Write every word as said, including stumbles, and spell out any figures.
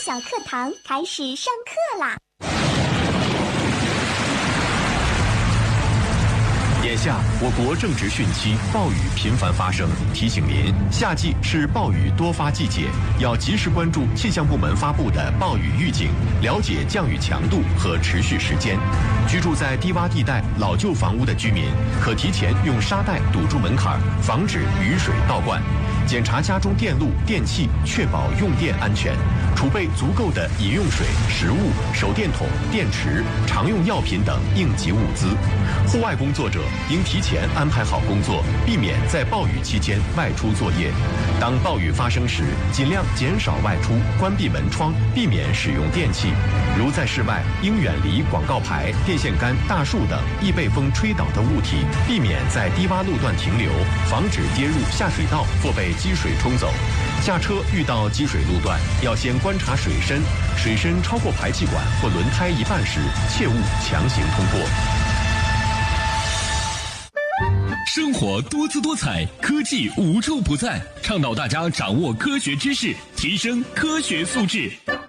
小课堂开始上课啦！ 眼下，我国正值汛期，暴雨频繁发生，提醒您，夏季是暴雨多发季节，要及时关注气象部门发布的暴雨预警，了解降雨强度和持续时间。居住在低洼地带、老旧房屋的居民，可提前用沙袋堵住门槛，防止雨水倒灌。检查家中电路、电器，确保用电安全，储备足够的饮用水、食物、手电筒、电池、常用药品等应急物资。户外工作者应提前安排好工作，避免在暴雨期间外出作业。当暴雨发生时，尽量减少外出，关闭门窗，避免使用电器。如在室外，应远离广告牌、电线杆、大树等易被风吹倒的物体，避免在低洼路段停留，防止跌入下水道或被积水冲走。下车遇到积水路段，要先观察水深，水深超过排气管或轮胎一半时，切勿强行通过。 生活多姿多彩，科技无处不在，倡导大家掌握科学知识，提升科学素质。